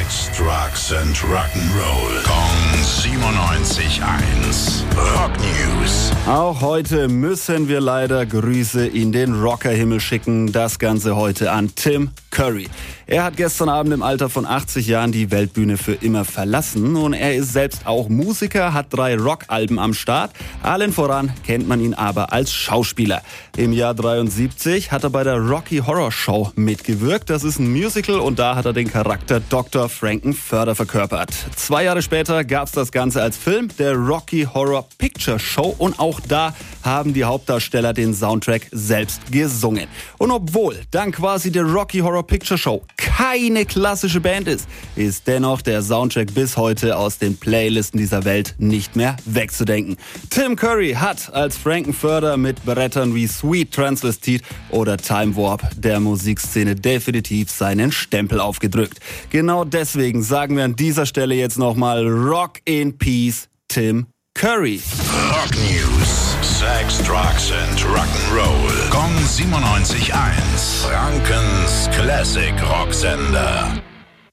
Sex, Drugs and Rock'n'Roll. Kong 97.1. Rock News. Auch heute müssen wir leider Grüße in den Rockerhimmel schicken. Das Ganze heute an Tim Curry. Er hat gestern Abend im Alter von 80 Jahren die Weltbühne für immer verlassen. Und er ist selbst auch Musiker, hat 3 Rockalben am Start. Allen voran kennt man ihn aber als Schauspieler. Im Jahr 73 hat er bei der Rocky Horror Show mitgewirkt. Das ist ein Musical und da hat er den Charakter Dr. Frank-N-Furter verkörpert. 2 Jahre später gab's das Ganze als Film, der Rocky Horror Picture Show. Und auch da haben die Hauptdarsteller den Soundtrack selbst gesungen. Und obwohl dann quasi der Rocky Horror Picture Show keine klassische Band ist dennoch der Soundtrack bis heute aus den Playlisten dieser Welt nicht mehr wegzudenken. Tim Curry hat als Frank-N-Furter mit Brettern wie Sweet Transvestite oder Time Warp der Musikszene definitiv seinen Stempel aufgedrückt. Genau deswegen sagen wir an dieser Stelle jetzt nochmal Rock in Peace, Tim Curry. Rock News. Sex, Drugs and Rock'n'Roll. Kong 97.1. Frankens Classic Rocksender.